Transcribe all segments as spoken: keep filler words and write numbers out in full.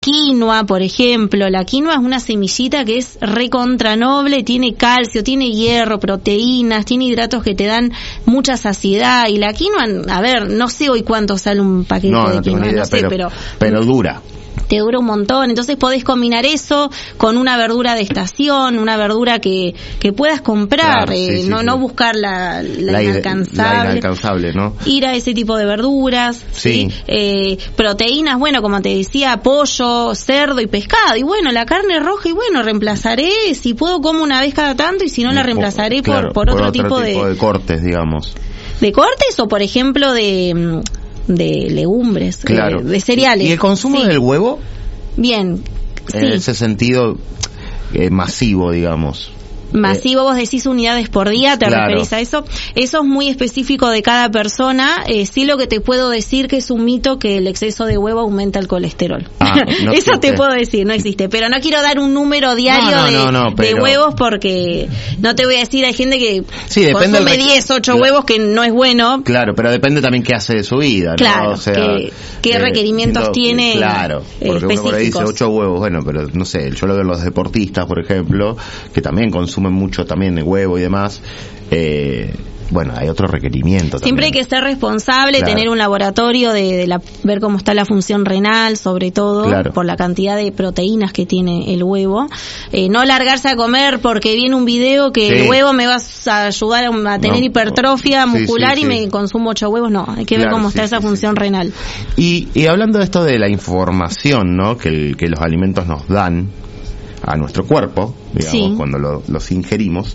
quinoa, por ejemplo. La quinoa es una semillita que es recontra noble, tiene calcio, tiene hierro, proteínas, tiene hidratos que te dan mucha saciedad. Y la quinoa, a ver, no sé hoy cuánto sale un paquete no, de no quinoa, idea, no sé, pero, pero... Pero dura. Te dura un montón, entonces podés combinar eso con una verdura de estación, una verdura que, que puedas comprar, Claro, sí, eh, sí, no sí. no buscar la, la, La, inalcanzable. la inalcanzable, ¿no? Ir a ese tipo de verduras, Sí. ¿sí? Eh, proteínas, bueno, como te decía, pollo, cerdo y pescado, y bueno, la carne roja, y bueno, reemplazaré, si puedo como una vez cada tanto, y si no la reemplazaré Claro, por, por otro, tipo, tipo de, de cortes, digamos. de cortes, o por ejemplo de, de legumbres, Claro. de, de cereales. ¿Y el consumo Sí. del huevo? Bien, En sí. ese sentido eh, masivo, digamos. Masivo, vos decís unidades por día, ¿te Claro. referís a eso? Eso es muy específico de cada persona. Eh, sí, lo que te puedo decir que es un mito que el exceso de huevo aumenta el colesterol. Ah, no eso existe. te puedo decir, no existe. Pero no quiero dar un número diario No, no, de, no, no, de pero- huevos porque no te voy a decir, hay gente que Sí, depende consume del rec- diez, ocho Claro. huevos, que no es bueno. Claro, pero depende también qué hace de su vida, ¿no? Claro, O sea, qué- qué requerimientos no, tiene, Claro, eh, porque uno por ahí dice específicos. ocho huevos, bueno, pero no sé, yo lo veo en los deportistas, por ejemplo, que también consumen mucho también de huevo y demás. Eh, bueno, hay otro requerimiento Siempre hay también. que ser responsable, Claro. tener un laboratorio de, de la, ver cómo está la función renal, sobre todo, Claro. por la cantidad de proteínas que tiene el huevo. Eh, no largarse a comer porque viene un video que Sí. el huevo me va a ayudar a tener No. hipertrofia Sí, muscular sí, y sí. me consumo ocho huevos. No, hay que ver Claro, cómo sí, está esa sí, función sí. renal. Y, y hablando de esto de la información, ¿no? Que, el- que los alimentos nos dan a nuestro cuerpo, digamos, Sí. cuando lo- los ingerimos,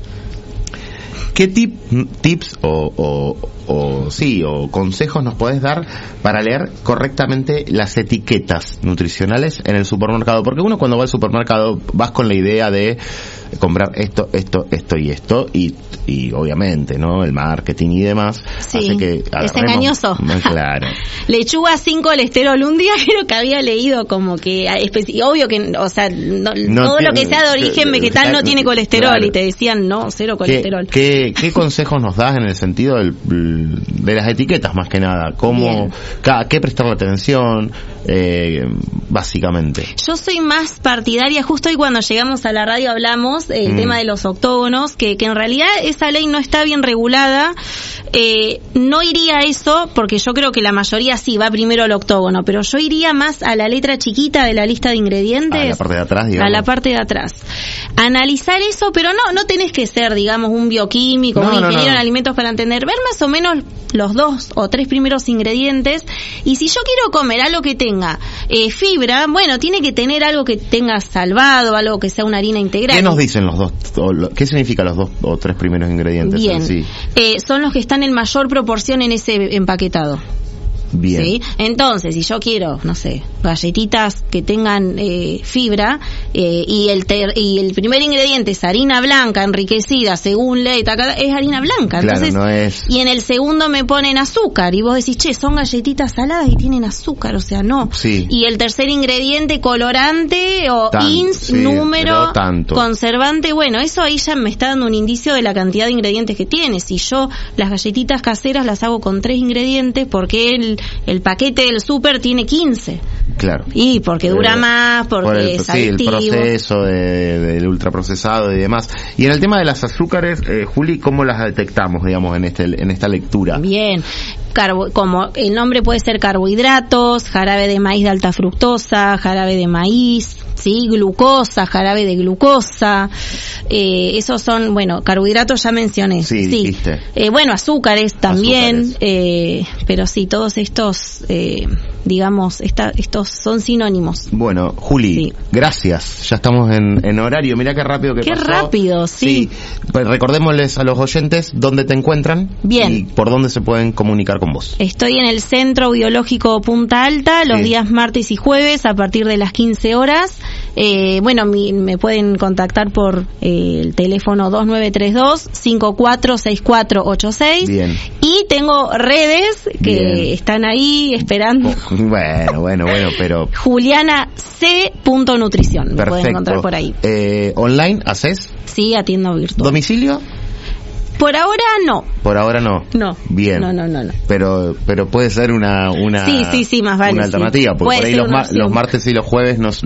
¿qué tip, tips o, o, o sí o consejos nos podés dar para leer correctamente las etiquetas nutricionales en el supermercado? Porque uno cuando va al supermercado vas con la idea de comprar esto, esto, esto y esto y, y obviamente, ¿no? El marketing y demás Sí, hace que es agarremos- engañoso. Claro. Lechuga sin colesterol. Un día creo que había leído como que, especi- obvio que, o sea, no- No todo lo tiene- que sea de origen vegetal no tiene colesterol, Claro. y te decían no, cero ¿Qué, colesterol. qué, qué consejos nos das en el sentido del, de las etiquetas más que nada? ¿Cómo, Bien. ca- qué prestarle atención? Eh, básicamente. Yo soy más partidaria, justo hoy cuando llegamos a la radio hablamos eh, el Mm. tema de los octógonos, que, que en realidad esa ley no está bien regulada. Eh, no iría a eso, porque yo creo que la mayoría sí va primero al octógono, pero yo iría más a la letra chiquita de la lista de ingredientes. A la parte de atrás, digamos. A la parte de atrás. Analizar eso, pero no no tenés que ser, digamos, un bioquímico, No, un no, ingeniero no. en alimentos para entender. Ver más o menos los dos o tres primeros ingredientes. Y si yo quiero comer algo que tenga eh, fibra, bueno, tiene que tener algo que tenga salvado, algo que sea una harina integral. ¿Qué nos dicen los dos? O lo- ¿Qué significa los dos o tres primeros ingredientes Bien. en sí? Eh, son los que están en mayor proporción en ese empaquetado. Bien. ¿Sí? Entonces, si yo quiero, no sé, galletitas que tengan eh, fibra eh, y el ter- y el primer ingrediente es harina blanca enriquecida según ley, taca- es harina blanca. Claro, Entonces, no es... y en el segundo me ponen azúcar y vos decís, che, son galletitas saladas y tienen azúcar, o sea, no. Sí. Y el tercer ingrediente, colorante o Tan- ins, sí, número, pero tanto. conservante, bueno, eso ahí ya me está dando un indicio de la cantidad de ingredientes que tiene. Si yo las galletitas caseras las hago con tres ingredientes, porque el, el paquete del súper tiene quince. Claro. Y porque dura Eh, más, porque por el, es sí, el adictivo. proceso de, del ultraprocesado y demás. Y en el tema de las azúcares, eh, Juli, ¿cómo las detectamos, digamos, en este en esta lectura? Bien. Carbo- como el nombre puede ser carbohidratos, jarabe de maíz de alta fructosa, jarabe de maíz, sí, glucosa, jarabe de glucosa, eh, esos son, bueno, carbohidratos ya mencioné, Sí, dijiste. Eh, bueno, azúcares también, Azúcares. Eh, pero sí, todos estos, eh, digamos, esta, estos son sinónimos. Bueno, Juli, Sí. gracias. Ya estamos en, en horario. Mira qué rápido que Qué pasó. rápido, sí. Pues recordémosles a los oyentes dónde te encuentran. Bien. Y por dónde se pueden comunicar con vos. Estoy en el Centro Biológico Punta Alta los Sí. días martes y jueves a partir de las quince horas. Eh, bueno, mi, me pueden contactar por eh, el teléfono dos nueve tres dos, cinco cuatro seis cuatro ocho seis. Bien. Y tengo redes que Bien. están ahí esperando. Bueno, bueno, bueno, pero Juliana C. Nutrición. Me pueden perfecto. encontrar por ahí. Eh, ¿Online haces? Sí, atiendo virtual. ¿Domicilio? Por ahora no. Por ahora no. No. Bien. No, no, no, no. Pero pero puede ser una una Sí, sí, sí, más vale. una alternativa, Sí. porque Puede por ahí ser los, una ma- opción. los martes y los jueves no,